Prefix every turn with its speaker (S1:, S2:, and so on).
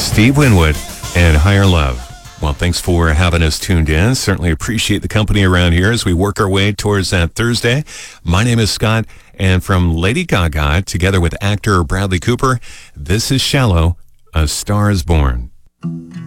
S1: Steve Winwood and Higher Love. Well, thanks for having us tuned in. Certainly appreciate the company around here as we work our way towards that Thursday. My name is Scott, and from Lady Gaga, together with actor Bradley Cooper, this is Shallow, A Star is Born.